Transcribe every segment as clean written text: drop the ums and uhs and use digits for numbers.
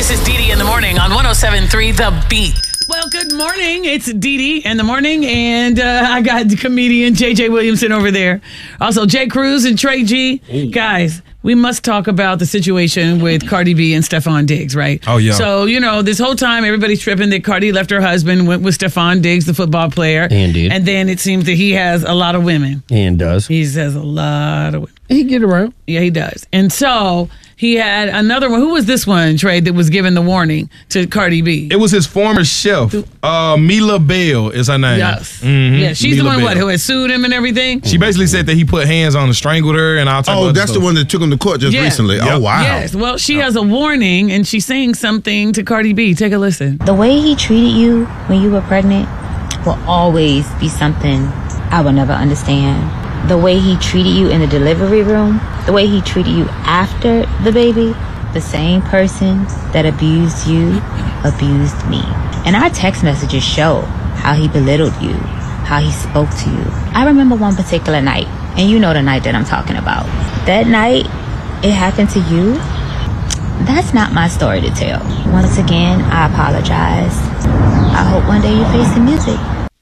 This is Dee in the morning on 107.3 The Beat. Well, good morning. It's Dee in the morning, and I got the comedian J.J. Williamson over there. Also, Jay Cruz and Trey G. Ooh. Guys, we must talk about the situation with Cardi B and Stefon Diggs, right? Oh, yeah. So, this whole time, everybody's tripping that Cardi left her husband, went with Stefon Diggs, the football player. Indeed. And then it seems that he has a lot of women. And does. He has a lot of women. He get around. Yeah, he does. And so he had another one. Who was this one, Trey, that was given the warning to Cardi B? It was his former chef. Mila Bell is her name. Yes. Mm-hmm. Yeah, she's Mila the one, Bell. who had sued him and everything? She basically said that he put hands on and strangled her and all type of Oh, other that's stuff. the one that took him to court just Yeah. recently. Yep. Oh, wow. Yes. Well, she has a warning, and she's saying something to Cardi B. Take a listen. The way he treated you when you were pregnant will always be something I will never understand. The way he treated you in the delivery room, the way he treated you after the baby, the same person that abused you, abused me. And our text messages show how he belittled you, how he spoke to you. I remember one particular night, and you know the night that I'm talking about. That night, it happened to you. That's not my story to tell. Once again, I apologize. I hope one day you face the music.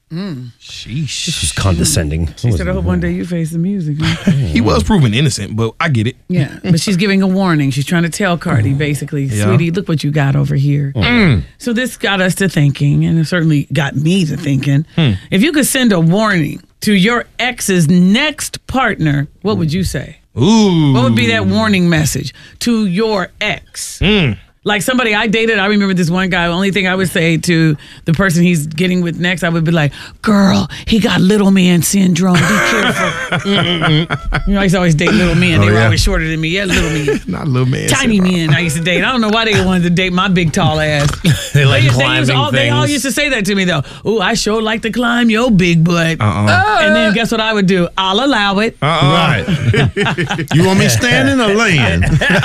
Sheesh. This was condescending. She said, I hope one day you face the music. He was proven innocent, but I get it. Yeah, but she's giving a warning. She's trying to tell Cardi, basically, Yeah. sweetie, look what you got over here. So this got us to thinking, and it certainly got me to thinking, if you could send a warning to your ex's next partner, what would you say? Ooh. What would be that warning message to your ex? Like somebody I dated, I remember this one guy, the only thing I would say to the person he's getting with next, I would be like, girl, he got little man syndrome. Be careful. I used to always date little men. They were always shorter than me. Yeah, little men. Not a little man. Tiny men I used to date. I don't know why they wanted to date my big tall ass. They like They climbing all things. used to say that to me though. Ooh, I sure like to climb your big butt. And then guess what I would do? I'll allow it. Right. You want me standing or laying?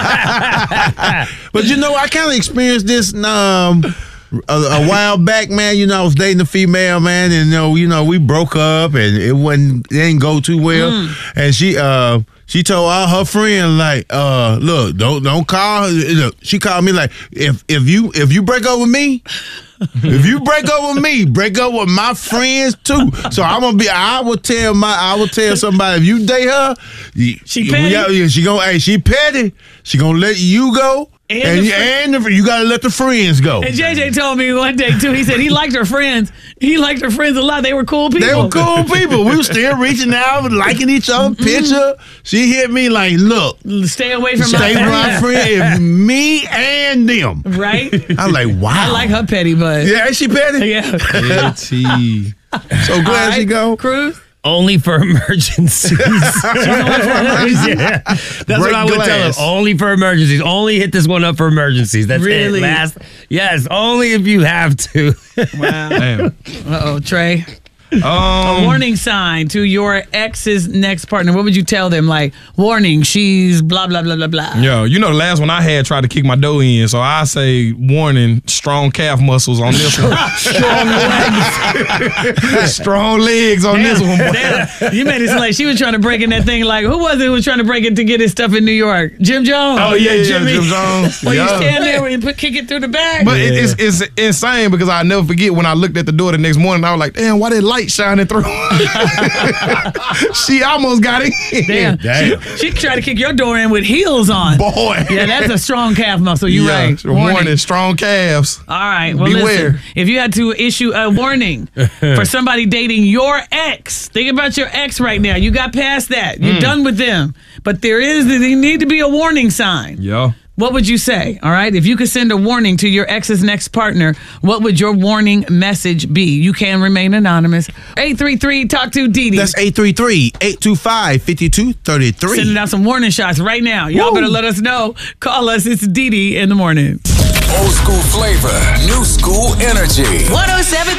But I kind of experienced this a while back, man. I was dating a female, man, and we broke up and it didn't go too well. And she told all her friends, like, look, don't call her. Look, she called me like, if you break up with me, if you break up with me, break up with my friends too. So I will tell somebody, if you date her, She petty? She petty. She gonna let you go. And you gotta let the friends go. And JJ told me one day too, he said he liked her friends. He liked her friends a lot. They were cool people. They were cool people. We were still reaching out, liking each other's picture. She hit me like, look, Stay away from stay with my my friend, me and them. Right? I was like, wow. I like her petty, but Yeah, ain't she petty? yeah. Petty. So glad she go. Cruz? Only for emergencies. Yeah. That's what I would tell him. glass. Only for emergencies. Only hit this one up for emergencies. That's Really? it. Yes, only if you have to. Wow. Damn. Uh-oh, Trey. A warning sign to your ex's next partner. What would you tell them? Like, warning, she's blah, blah, blah, blah, blah. Yo, the last one I had tried to kick my dough in, so I say warning, strong calf muscles on this one. Strong legs. Strong legs on this one, boy. Damn. You made it sound like she was trying to break in that thing. Like, who was it who was trying to break it to get his stuff in New York? Jim Jones. Oh, yeah, Jimmy. Jim Jones. Well, you Yeah. stand there and kick it through the back. But it's insane because I'll never forget when I looked at the door the next morning, I was like, damn, why that light shining through? She almost got it. Damn. She tried to kick your door in with heels on. Boy. Yeah, that's a strong calf muscle. You're right. Warning, strong calves. All right. Well, Beware. listen. If you had to issue a warning for somebody dating your ex, think about your ex right now. You got past that. You're done with them. But there need to be a warning sign. Yeah. What would you say? All right. If you could send a warning to your ex's next partner, what would your warning message be? You can remain anonymous. 833 Talk to Dee. That's 833-825-5233. Sending out some warning shots right now. Y'all better let us know. Call us. It's Dee in the morning. Old school flavor, new school energy. 107.